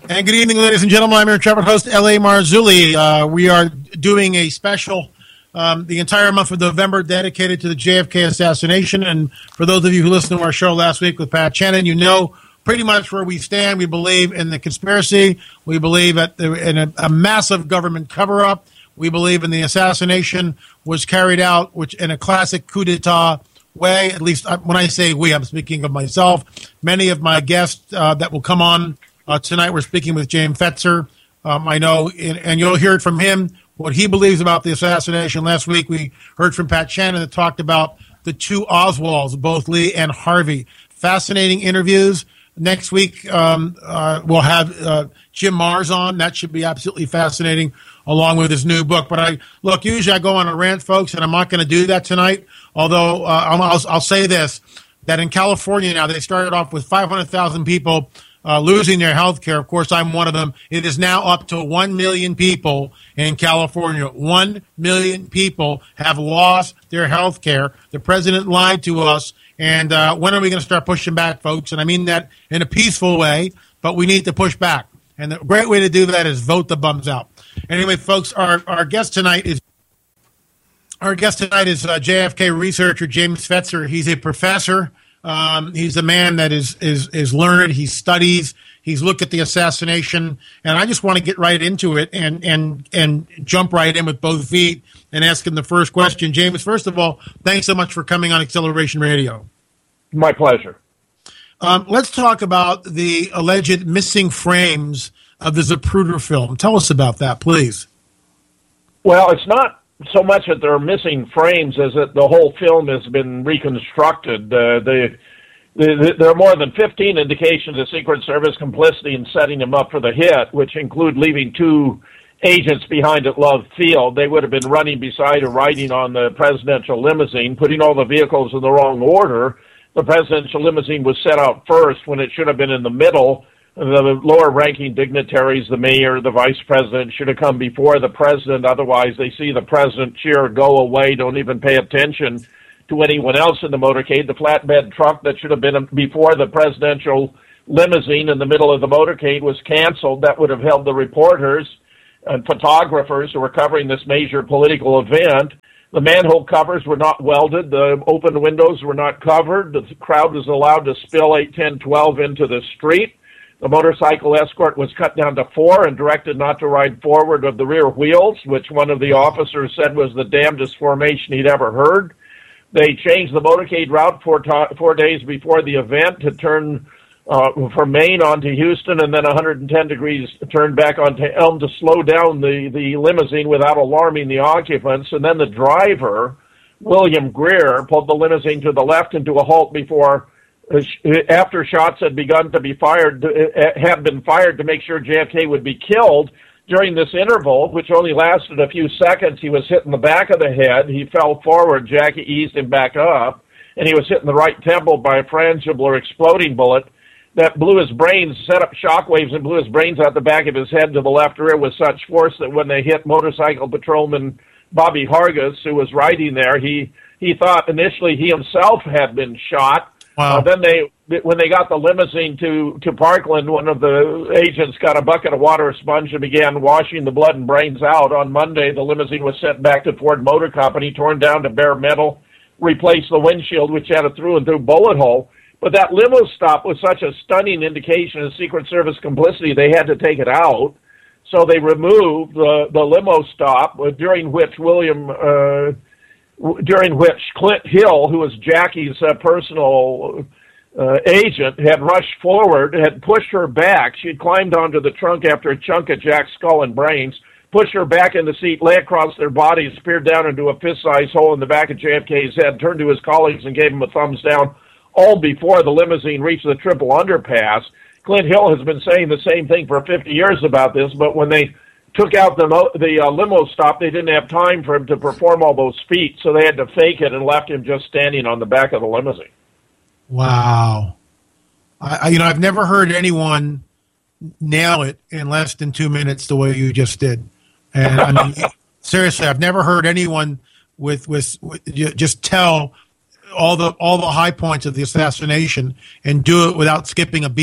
And good evening, ladies and gentlemen. I'm your intrepid host, L.A. Marzulli. We are doing a special, the entire month of November, dedicated to the JFK assassination. And for those of you who listened to our show last week with Pat Shannon, you know pretty much where we stand. We believe in the conspiracy. We believe in a massive government cover-up. We believe in the assassination was carried out which in a classic coup d'etat way. At least when I say we, I'm speaking of myself. Many of my guests that will come on tonight, we're speaking with James Fetzer. I know, and you'll hear it from him, what he believes about the assassination. Last week, we heard from Pat Shannon that talked about the two Oswalds, both Lee and Harvey. Fascinating interviews. Next week, we'll have Jim Marrs on. That should be absolutely fascinating, along with his new book. But usually I go on a rant, folks, and I'm not going to do that tonight. Although I'll say this, that in California now, they started off with 500,000 people losing their health care. Of course, I'm one of them. It is now up to 1 million people in California. 1 million people have lost their health care. The president lied to us. And when are we going to start pushing back, folks? And I mean that in a peaceful way, but we need to push back. And the great way to do that is vote the bums out. Anyway, folks, our guest tonight is JFK researcher James Fetzer. He's a professor. He's a man that is learned. He studies. He's looked at the assassination, and I just want to get right into it and jump right in with both feet and ask him the first question. James, first of all, thanks so much for coming on Acceleration Radio. My pleasure. Let's talk about the alleged missing frames of the Zapruder film. Tell us about that, please. Well, it's not so much that there are missing frames as that the whole film has been reconstructed. There are more than 15 indications of Secret Service complicity in setting him up for the hit, which include leaving two agents behind at Love Field. They would have been running beside or riding on the presidential limousine, putting all the vehicles in the wrong order. The presidential limousine was set out first when it should have been in the middle. The lower-ranking dignitaries, the mayor, the vice president, should have come before the president. Otherwise, they see the president cheer, go away, don't even pay attention to anyone else in the motorcade. The flatbed truck that should have been before the presidential limousine in the middle of the motorcade was canceled. That would have held the reporters and photographers who were covering this major political event. The manhole covers were not welded. The open windows were not covered. The crowd was allowed to spill 8, 10, 12 into the street. The motorcycle escort was cut down to 4 and directed not to ride forward of the rear wheels, which one of the officers said was the damnedest formation he'd ever heard. They changed the motorcade route 4 days before the event to turn from Maine onto Houston, and then 110 degrees turned back onto Elm to slow down the limousine without alarming the occupants. And then the driver, William Greer, pulled the limousine to the left into a halt before, after shots had been fired to make sure JFK would be killed. During this interval, which only lasted a few seconds, he was hit in the back of the head. He fell forward. Jackie eased him back up, and he was hit in the right temple by a frangible or exploding bullet that blew his brains, set up shockwaves and blew his brains out the back of his head to the left rear with such force that when they hit motorcycle patrolman Bobby Hargis, who was riding there, he thought initially he himself had been shot. Wow. Then when they got the limousine to Parkland, one of the agents got a bucket of water, a sponge, and began washing the blood and brains out. On Monday, the limousine was sent back to Ford Motor Company, torn down to bare metal, replaced the windshield, which had a through-and-through bullet hole. But that limo stop was such a stunning indication of Secret Service complicity, they had to take it out. So they removed the limo stop, during which Clint Hill, who was Jackie's personal agent, had rushed forward, had pushed her back. She had climbed onto the trunk after a chunk of Jack's skull and brains, pushed her back in the seat, lay across their bodies, peered down into a fist-sized hole in the back of JFK's head, turned to his colleagues and gave him a thumbs down, all before the limousine reached the triple underpass. Clint Hill has been saying the same thing for 50 years about this, but when they took out the limo stop, they didn't have time for him to perform all those feats, so they had to fake it and left him just standing on the back of the limousine. Wow. I've never heard anyone nail it in less than 2 minutes the way you just did. And I mean, seriously, I've never heard anyone with just tell all the high points of the assassination and do it without skipping a beat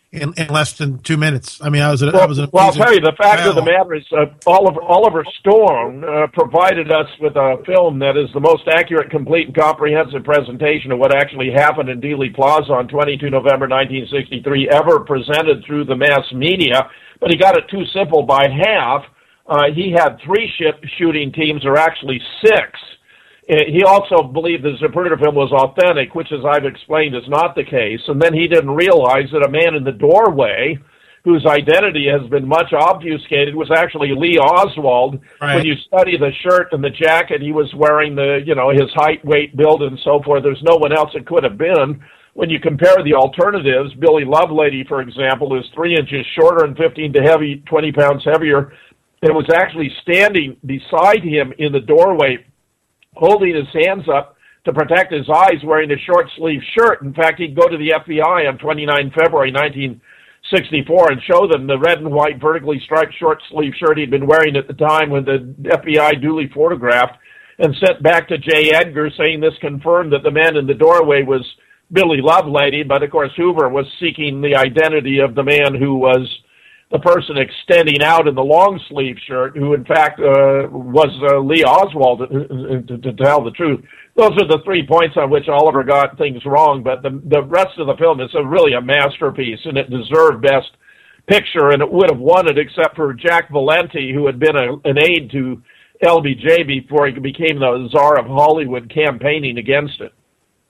in less than 2 minutes. I mean, I'll tell you, the fact of the matter is Oliver Stone provided us with a film that is the most accurate, complete, and comprehensive presentation of what actually happened in Dealey Plaza on 22 November 1963 ever presented through the mass media, but he got it too simple by half. He had 3 shooting teams, or actually 6. He also believed the Zapruder film was authentic, which, as I've explained, is not the case. And then he didn't realize that a man in the doorway, whose identity has been much obfuscated, was actually Lee Oswald. Right. When you study the shirt and the jacket he was wearing, his height, weight, build, and so forth, there's no one else it could have been. When you compare the alternatives, Billy Lovelady, for example, is 3 inches shorter and 20 pounds heavier, and was actually standing beside him in the doorway, holding his hands up to protect his eyes, wearing a short-sleeved shirt. In fact, he'd go to the FBI on 29 February 1964 and show them the red and white vertically striped short-sleeved shirt he'd been wearing at the time when the FBI duly photographed, and sent back to J. Edgar saying this confirmed that the man in the doorway was Billy Lovelady. But, of course, Hoover was seeking the identity of the man who was the person extending out in the long-sleeve shirt, who in fact was Lee Oswald, to tell the truth. Those are the 3 points on which Oliver got things wrong, but the rest of the film is really a masterpiece, and it deserved Best Picture, and it would have won it except for Jack Valenti, who had been an aide to LBJ before he became the czar of Hollywood, campaigning against it.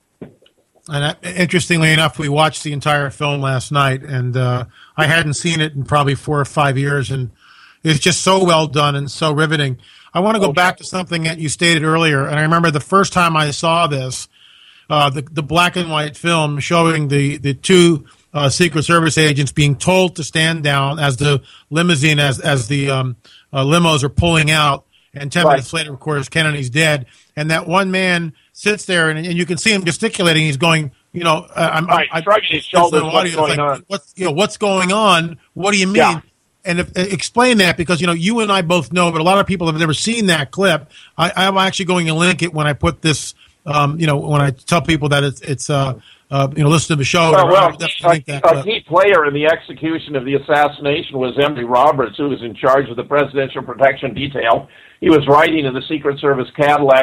And interestingly enough, we watched the entire film last night, and I hadn't seen it in probably 4 or 5 years, and it's just so well done and so riveting. I want to go back to something that you stated earlier, and I remember the first time I saw this, the black and white film showing the 2 Secret Service agents being told to stand down as the limousine, as the limos are pulling out, and 10 minutes later, of course, Kennedy's dead, and that one man sits there, and you can see him gesticulating. He's going, I'm shrugging his shoulders. What's going on? What's going on? What do you mean? Yeah. And explain that, because you and I both know, but a lot of people have never seen that clip. I'm actually going to link it when I put this. When I tell people that it's listen to the show. A key player in the execution of the assassination was Emory Roberts, who was in charge of the Presidential Protection Detail. He was riding in the Secret Service Cadillac